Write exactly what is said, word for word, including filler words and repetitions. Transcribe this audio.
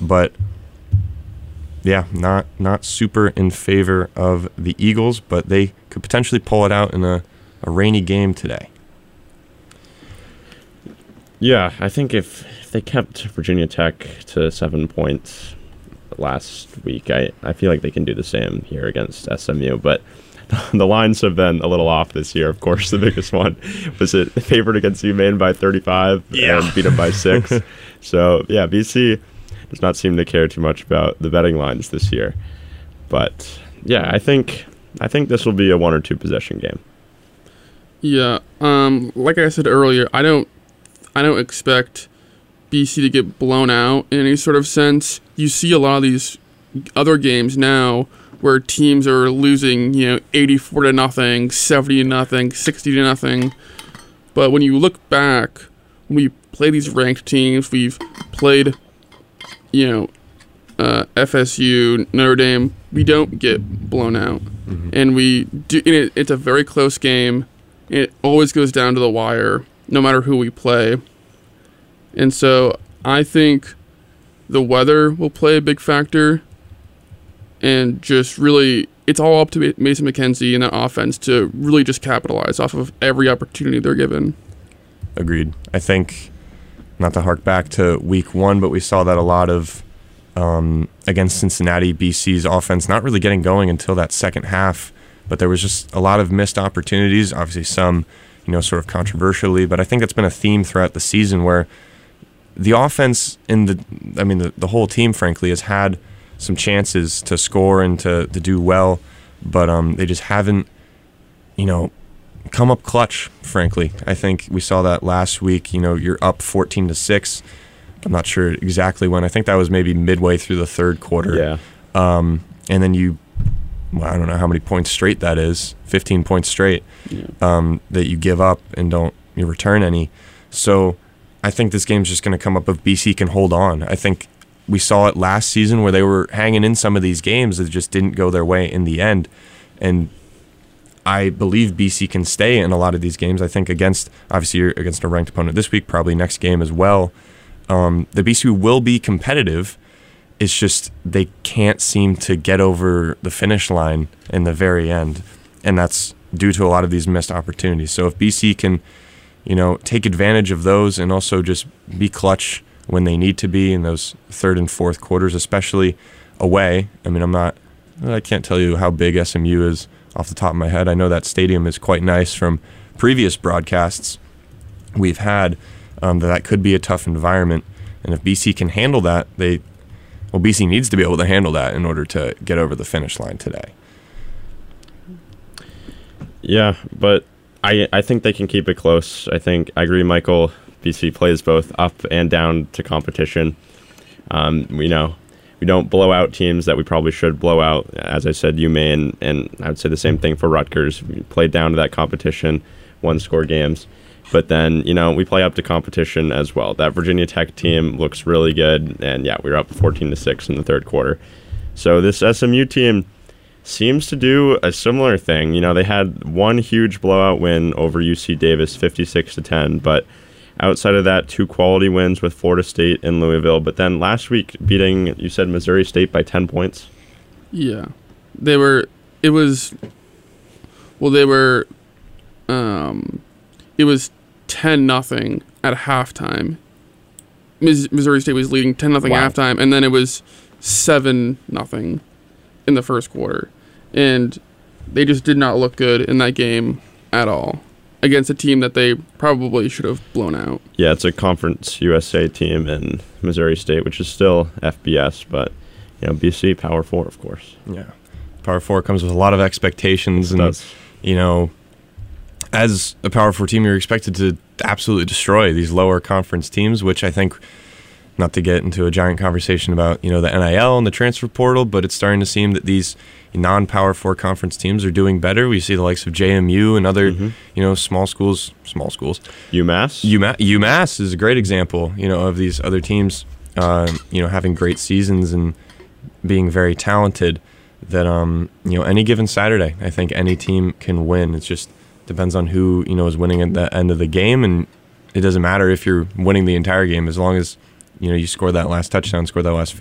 but yeah, not not super in favor of the Eagles, but they could potentially pull it out in a, a rainy game today. Yeah, I think if, if they kept Virginia Tech to seven points last week, I, I feel like they can do the same here against S M U. But the lines have been a little off this year. Of course, the biggest one was it favored against UMaine by thirty-five yeah. and beat them by six. So, yeah, B C does not seem to care too much about the betting lines this year. But, yeah, I think I think this will be a one or two possession game. Yeah, um, like I said earlier, I don't I don't expect B C to get blown out in any sort of sense. You see a lot of these other games now where teams are losing, you know, eighty-four to nothing, seventy to nothing, sixty to nothing. But when you look back, when we play these ranked teams, we've played, you know, uh, F S U, Notre Dame, we don't get blown out. Mm-hmm. And we do, and it, it's a very close game. It always goes down to the wire, no matter who we play. And so I think the weather will play a big factor. And just really, it's all up to Mason McKenzie and that offense to really just capitalize off of every opportunity they're given. Agreed. I think, not to hark back to week one, but we saw that a lot of, um, against Cincinnati, B C's offense not really getting going until that second half. But there was just a lot of missed opportunities, obviously some, you know, sort of controversially. But I think that's been a theme throughout the season where the offense and the, I mean, the, the whole team, frankly, has had some chances to score and to, to do well, but um, they just haven't, you know, come up clutch, frankly. I think we saw that last week. You know, you're up fourteen to six. I'm not sure exactly when. I think that was maybe midway through the third quarter. Yeah. Um, and then you, well, I don't know how many points straight that is, fifteen points straight, yeah. um, that you give up and don't you return any. So I think this game's just going to come up if B C can hold on. I think we saw it last season where they were hanging in some of these games that just didn't go their way in the end. And I believe B C can stay in a lot of these games. I think against, obviously, you're against a ranked opponent this week, probably next game as well. Um, the B C will be competitive. It's just they can't seem to get over the finish line in the very end. And that's due to a lot of these missed opportunities. So if B C can, you know, take advantage of those and also just be clutch when they need to be in those third and fourth quarters, especially away. I mean, I'm not, I can't tell you how big S M U is off the top of my head. I know that stadium is quite nice from previous broadcasts we've had, um, that that could be a tough environment. And if B C can handle that, they, well, B C needs to be able to handle that in order to get over the finish line today. Yeah, but I I think they can keep it close. I think, I agree, Michael. B C plays both up and down to competition. Um, we know we don't blow out teams that we probably should blow out. As I said, UMaine, and I would say the same thing for Rutgers. We play down to that competition, one-score games. But then, you know, we play up to competition as well. That Virginia Tech team looks really good, and yeah, we were up fourteen to six in the third quarter. So this S M U team seems to do a similar thing. You know, they had one huge blowout win over U C Davis, fifty-six to ten, but outside of that, two quality wins with Florida State and Louisville. But then last week, beating, you said, Missouri State by ten points? Yeah. They were, it was, well, they were, um, it was ten nothing at halftime. Missouri State was leading ten nothing wow. at halftime, and then it was seven nothing in the first quarter. And they just did not look good in that game at all, against a team that they probably should have blown out. Yeah, it's a Conference U S A team in Missouri State, which is still F B S, but, you know, B C, Power Four, of course. Yeah. Power Four comes with a lot of expectations. It and, does. you know, as a Power Four team, you're expected to absolutely destroy these lower conference teams, which I think, not to get into a giant conversation about, you know, the N I L and the transfer portal, but it's starting to seem that these non-Power Four conference teams are doing better. We see the likes of J M U and other, mm-hmm. you know, small schools, small schools. UMass? UMass, UMass is a great example, you know, of these other teams, uh, you know, having great seasons and being very talented. That, um, you know, any given Saturday, I think any team can win. It just depends on who, you know, is winning at the end of the game, and it doesn't matter if you're winning the entire game as long as, you know, you score that last touchdown, score that last